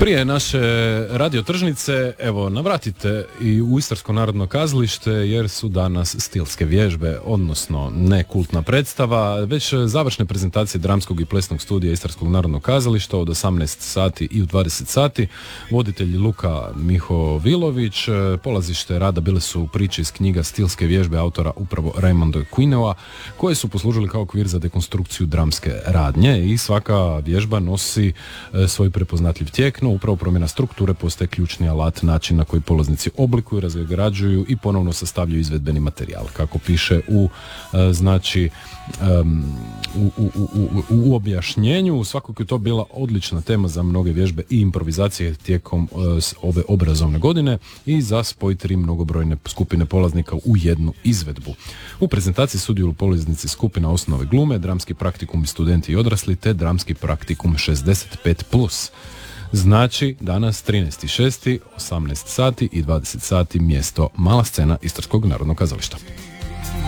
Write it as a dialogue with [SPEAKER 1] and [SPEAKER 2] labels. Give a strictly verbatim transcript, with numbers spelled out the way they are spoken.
[SPEAKER 1] Prije naše radiotržnice, evo, navratite i u Istarsko narodno kazalište jer su danas stilske vježbe, odnosno ne kultna predstava, već završne prezentacije dramskog i plesnog studija Istarskog narodnog kazališta od osamnaest sati i u dvadeset sati. Voditelj Luka Miho Vilović, polazište rada bile su priče iz knjiga Stilske vježbe autora upravo Raymonda Queneaua, koje su poslužili kao okvir za dekonstrukciju dramske radnje i svaka vježba nosi e, svoj prepoznatljiv tijek, no upravo promjena strukture postaje ključni alat, način na koji polaznici oblikuju, razgrađuju i ponovno sastavljaju izvedbeni materijal. Kako piše u e, znači um, u, u, u, u objašnjenju, svakako je to bila odlična tema za mnoge vježbe i improvizacije tijekom e, ove obrazovne godine i za spoj tri mnogobrojne skupine polaznika u jednu izvedbu. U prezentaciji sudjeluju polaznici skupina osnove glume, dramski praktikum i studenti i odrasli, te dramski praktikum šezdeset pet plus. Znači, danas trinaesti šesti, osamnaest sati i dvadeset sati, mjesto Mala scena Istarskog narodnog kazališta.